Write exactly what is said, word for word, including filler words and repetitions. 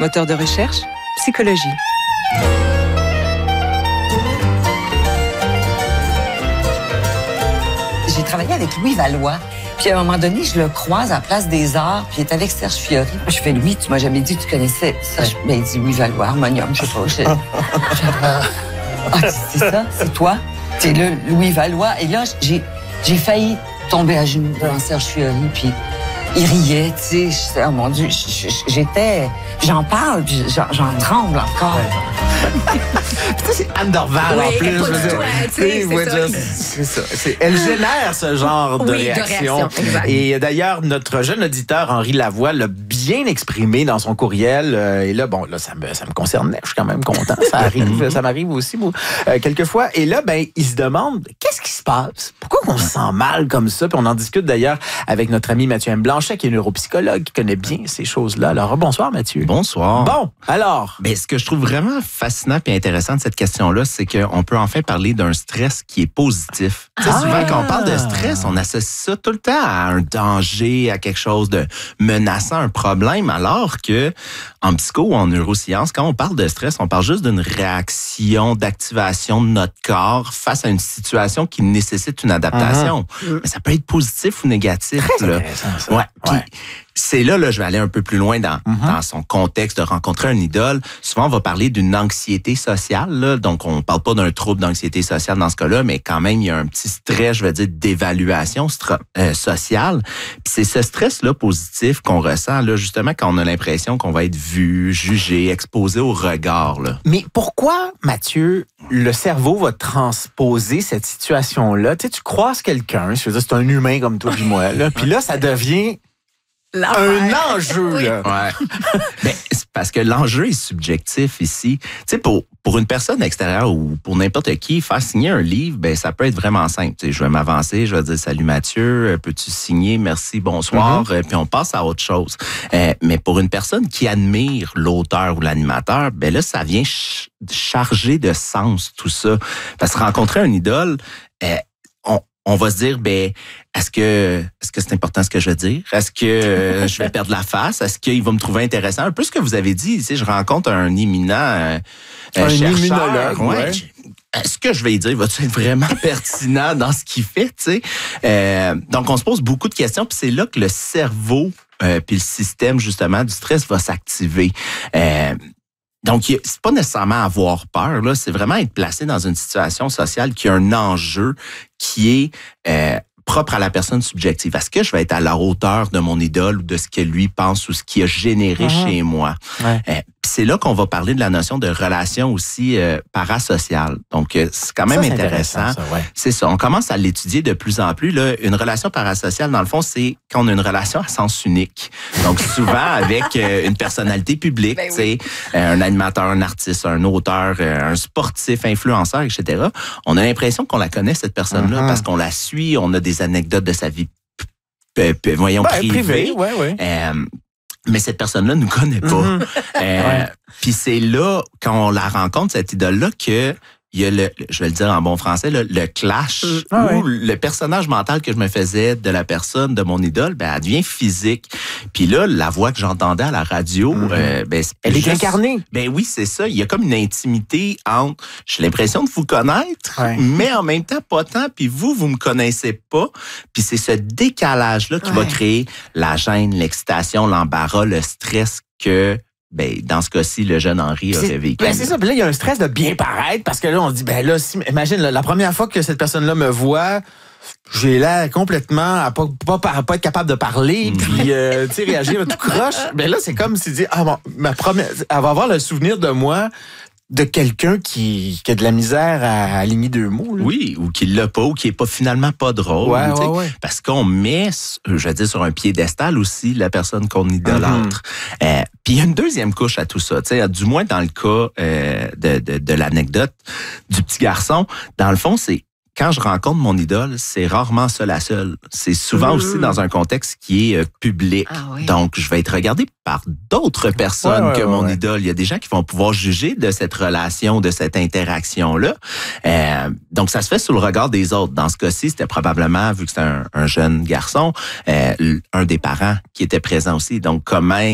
Moteur de recherche, psychologie. J'ai travaillé avec Louis Valois. Puis à un moment donné, je le croise à la Place des Arts, puis il est avec Serge Fiori. Je fais, Louis, tu m'as jamais dit que tu connaissais Serge. Ben, il dit Louis Valois, harmonium, je sais pas. Je... ah, c'est ça? C'est toi? C'est là, Louis Valois. Et là, j'ai, j'ai failli tomber à genoux devant Serge Fiori, puis il riait, tu sais. Oh mon Dieu, j'étais... J'en parle, puis j'en, j'en tremble encore. Ouais. C'est Anne Dorval, oui, en plus. Toi, c'est, c'est, ça. c'est ça. C'est, elle génère ce genre de oui, réaction. De réaction Et d'ailleurs, notre jeune auditeur, Henri Lavoie, l'a bien exprimé dans son courriel. Et là, bon, là, ça me, ça me concernait. Je suis quand même content. Ça arrive, ça m'arrive aussi, moi, euh, quelquefois. Et là, ben, il se demande, qu'est-ce qui se passe? Pourquoi on se sent mal comme ça? Puis on en discute d'ailleurs avec notre ami Mathieu M. Blanchet, qui est neuropsychologue, qui connaît bien ces choses-là. Alors, bonsoir, Mathieu. Bonsoir. Bon, alors. Ben, ce que je trouve vraiment fascinant et intéressant de cette question-là, c'est qu'on peut enfin parler d'un stress qui est positif. Ah. Tu sais, souvent, quand on parle de stress, on associe ça tout le temps à un danger, à quelque chose de menaçant, un problème, alors que en psycho ou en neurosciences, quand on parle de stress, on parle juste d'une réaction d'activation de notre corps face à une situation qui nécessite une adaptation. Uh-huh. Mais ça peut être positif ou négatif. Très là. intéressant, ça. Ouais. Puis, ouais. C'est là, là, je vais aller un peu plus loin dans, mm-hmm. dans son contexte de rencontrer un idole. Souvent, on va parler d'une anxiété sociale. Là. Donc, on ne parle pas d'un trouble d'anxiété sociale dans ce cas-là, mais quand même, il y a un petit stress, je veux dire, d'évaluation stra- euh, sociale. Puis c'est ce stress-là positif qu'on ressent, là, justement, quand on a l'impression qu'on va être vu, jugé, exposé au regard. Là. Mais pourquoi, Mathieu, le cerveau va transposer cette situation-là? Tu sais, tu croises quelqu'un, je veux dire, c'est un humain comme toi et moi, là, puis là, ça devient... un enjeu, oui. là. Ouais. Ben, c'est parce que l'enjeu est subjectif ici. Tu sais, pour, pour une personne extérieure ou pour n'importe qui, faire signer un livre, ben, ça peut être vraiment simple. Tu sais, je vais m'avancer, je vais dire salut Mathieu, peux-tu signer, merci, bonsoir, mm-hmm. puis on passe à autre chose. Euh, mais pour une personne qui admire l'auteur ou l'animateur, ben là, ça vient ch- charger de sens tout ça. Parce que rencontrer un idole, euh, on, on va se dire, ben, est-ce que est-ce que c'est important ce que je veux dire? Est-ce que euh, je vais perdre la face? Est-ce qu'il va me trouver intéressant? Un peu ce que vous avez dit, tu sais, je rencontre un éminent euh, un chercheur. immunologue, Ouais. ouais. Est-ce que je vais y dire, va-tu être vraiment pertinent dans ce qu'il fait, tu sais? Euh, donc, on se pose beaucoup de questions, puis c'est là que le cerveau euh, puis le système, justement, du stress va s'activer. Euh, Donc, c'est pas nécessairement avoir peur, là, c'est vraiment être placé dans une situation sociale qui a un enjeu qui est euh, propre à la personne subjective. Est-ce que je vais être à la hauteur de mon idole ou de ce que lui pense ou ce qui a généré uh-huh. chez moi? Ouais. Euh, puis c'est là qu'on va parler de la notion de relation aussi euh, parasociale. Donc, euh, c'est quand même ça, c'est intéressant. intéressant ça, ouais. C'est ça. On commence à l'étudier de plus en plus. Là, une relation parasociale, dans le fond, c'est quand on a une relation à sens unique. Donc, souvent avec euh, une personnalité publique, ben oui. tu sais, euh, un animateur, un artiste, un auteur, euh, un sportif, influenceur, et cetera. On a l'impression qu'on la connaît, cette personne-là, uh-huh. parce qu'on la suit, on a des anecdotes de sa vie, p- p- voyons, ben, privée. Privé, ouais, ouais. Euh, mais cette personne-là ne nous connaît pas. Mm-hmm. Euh, ouais. Puis c'est là, quand on la rencontre, cette idole-là, que il y a le, je vais le dire en bon français, le, le clash, ah où ouais. le personnage mental que je me faisais de la personne, de mon idole, ben, elle devient physique. Puis là, la voix que j'entendais à la radio, mm-hmm. euh, ben, elle juste, est incarnée. Ben oui, c'est ça. Il y a comme une intimité entre, j'ai l'impression de vous connaître, ouais. mais en même temps, pas tant, puis vous, vous me connaissez pas. Puis c'est ce décalage-là qui ouais. va créer la gêne, l'excitation, l'embarras, le stress que... Ben, dans ce cas-ci, le jeune Henri a fait vécu. Ben, c'est ça. Puis là, il y a un stress de bien paraître parce que là, on se dit, ben là, si, imagine, là, la première fois que cette personne-là me voit, j'ai l'air complètement à pas, pas, à pas être capable de parler, mm-hmm. puis, euh, tu sais, réagir tout croche. Ben là, c'est comme si dit, ah bon, ma première, elle va avoir le souvenir de moi de quelqu'un qui, qui a de la misère à aligner deux mots. Là. Oui, ou qui l'a pas, ou qui est pas finalement pas drôle. Ouais, ouais, ouais. Parce qu'on met, je vais dire, sur un piédestal aussi la personne qu'on idolâtre. Mm-hmm. Euh, Puis il y a une deuxième couche à tout ça. T'sais, du moins dans le cas euh, de, de, de l'anecdote du petit garçon, dans le fond, c'est quand je rencontre mon idole, c'est rarement seul à seul. C'est souvent mmh. aussi dans un contexte qui est euh, public. Ah oui. Donc, je vais être regardé par d'autres personnes ouais, ouais, que mon ouais. idole. Il y a des gens qui vont pouvoir juger de cette relation, de cette interaction-là. Euh, donc, ça se fait sous le regard des autres. Dans ce cas-ci, c'était probablement, vu que c'était un, un jeune garçon, euh, un des parents qui était présent aussi. Donc, comment